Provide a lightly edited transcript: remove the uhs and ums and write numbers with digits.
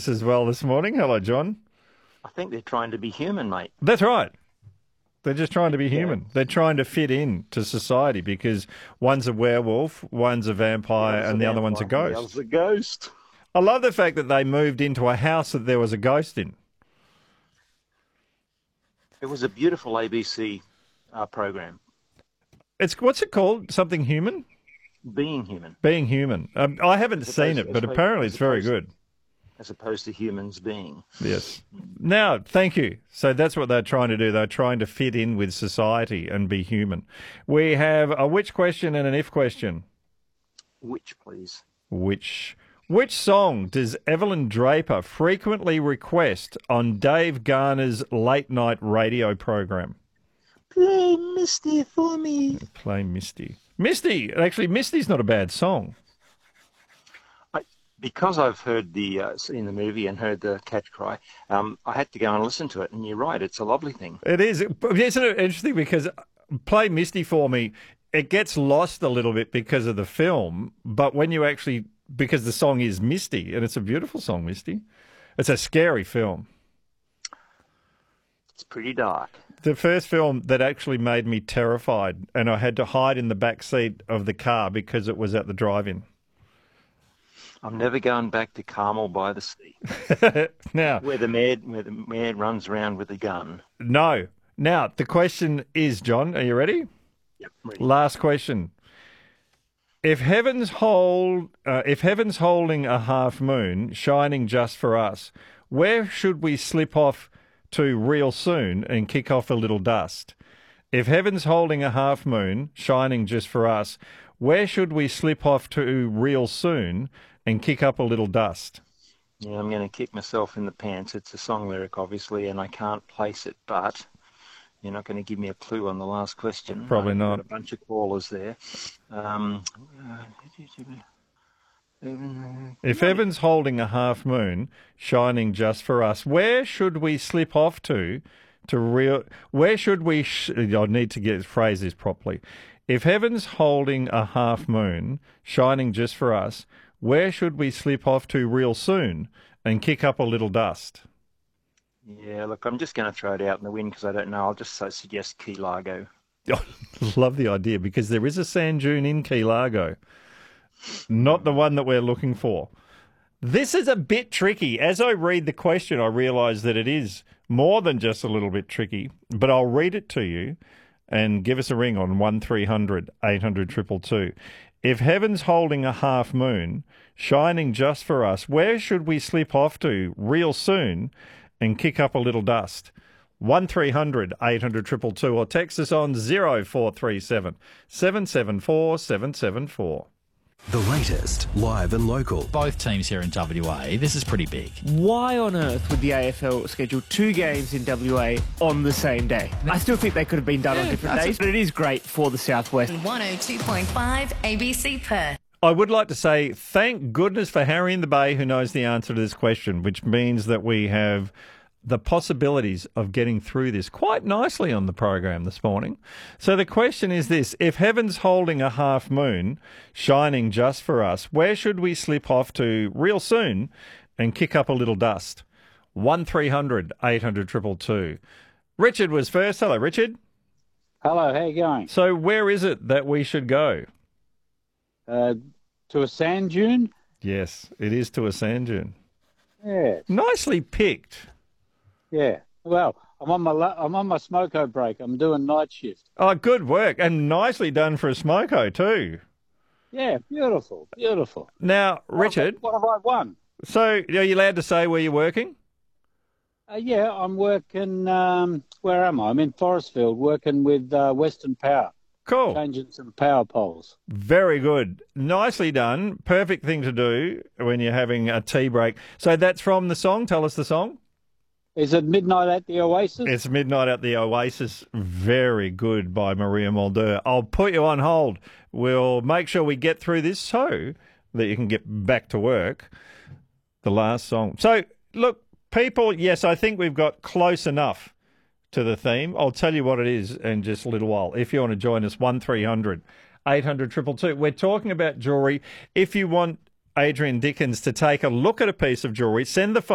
us as well this morning. Hello, John. I think they're trying to be human, mate. That's right. They're just trying to be human. Yeah. They're trying to fit in to society because one's a werewolf, one's a vampire, and the other one's a ghost. The other's a ghost. I love the fact that they moved into a house that there was a ghost in. It was a beautiful ABC program. What's it called? Something human? Being human. Being human. I haven't seen it, but apparently it's very good. As opposed to humans being. Yes. Now, thank you. So that's what they're trying to do. They're trying to fit in with society and be human. We have a which question and an if question. Which, please? Which song does Evelyn Draper frequently request on Dave Garner's late night radio program? Play Misty for me. Play Misty. Misty! Actually, Misty's not a bad song. Because I've heard seen the movie and heard the catch cry, I had to go and listen to it. And you're right, it's a lovely thing. It is. Isn't it interesting? Because Play Misty for me, it gets lost a little bit because of the film. But when you actually, because the song is Misty, and it's a beautiful song, Misty. It's a scary film. It's pretty dark. The first film that actually made me terrified, and I had to hide in the back seat of the car because it was at the drive-in. I'm never going back to Carmel by the Sea. Now, where the mayor runs around with a gun. No. Now, the question is, John, are you ready? Yep, ready. Last question. If heaven's holding a half moon shining just for us, where should we slip off to real soon and kick off a little dust? If heaven's holding a half moon shining just for us, where should we slip off to real soon and kick up a little dust? Yeah, I'm going to kick myself in the pants. It's a song lyric, obviously, and I can't place it, but you're not going to give me a clue on the last question. Probably not. Got a bunch of callers there. If heaven's holding a half moon shining just for us, where should we slip off to real... Where should we... I need to phrase this properly. If heaven's holding a half moon shining just for us, where should we slip off to real soon and kick up a little dust? Yeah, look, I'm just going to throw it out in the wind because I don't know. I'll just suggest Key Largo. I love the idea because there is a sand dune in Key Largo. Not the one that we're looking for. This is a bit tricky. As I read the question, I realise that it is more than just a little bit tricky, but I'll read it to you and give us a ring on 1300 800 222. If heaven's holding a half moon shining just for us, where should we slip off to real soon and kick up a little dust? 1300 800 222 or text us on 0437 774 774. The latest, live and local. Both teams here in WA, this is pretty big. Why on earth would the AFL schedule 2 games in WA on the same day? I still think they could have been done on different days, but it is great for the Southwest. 102.5 ABC Perth. I would like to say thank goodness for Harry in the Bay who knows the answer to this question, which means that we have the possibilities of getting through this quite nicely on the program this morning. So the question is this: if heaven's holding a half moon shining just for us, where should we slip off to real soon and kick up a little dust? 1300 800 222. Richard was first. Hello, Richard. Hello, how you going? So where is it that we should go? To a sand dune? Yes, it is to a sand dune. Yeah. Nicely picked. Yeah. Well, I'm on my smoko break. I'm doing night shift. Oh, good work. And nicely done for a smoko too. Yeah, beautiful, beautiful. Now, Richard. What have I won? So, are you allowed to say where you're working? Yeah, I'm working, where am I? I'm in Forestfield working with Western Power. Cool. Changing some power poles. Very good. Nicely done. Perfect thing to do when you're having a tea break. So that's from the song. Tell us the song. Is it Midnight at the Oasis? It's Midnight at the Oasis. Very good by Maria Mulder. I'll put you on hold. We'll make sure we get through this so that you can get back to work. The last song. So, look, people, yes, I think we've got close enough to the theme. I'll tell you what it is in just a little while. If you want to join us, 1300 800 222. We're talking about jewellery. If you want Adrian Dickens to take a look at a piece of jewellery, send the phone